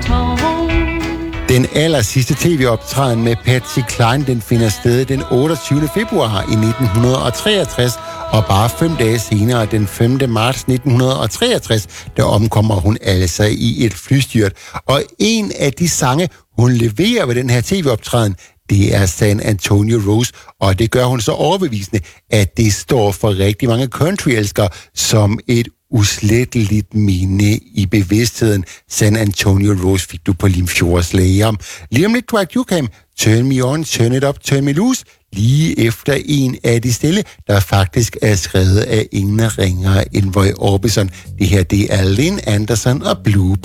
Den aller sidste tv-optræden med Patsy Cline, den finder sted den 28. februar i 1963, og bare 5 dage senere, den 5. marts 1963, der omkommer hun altså i et flystyrt. Og en af de sange, hun leverer ved den her tv-optræden, det er San Antonio Rose, og det gør hun så overbevisende, at det står for rigtig mange country-elskere som et usletteligt minde i bevidstheden. San Antonio Rose fik du på Limfjords Læger. Lige om lidt, Dwight Yoakam, Turn Me On, Turn It Up, Turn Me Loose, lige efter en af de stille, der faktisk er skrevet af ingen ringere end Roy Orbison. Det her, det er Lynn Anderson og Blue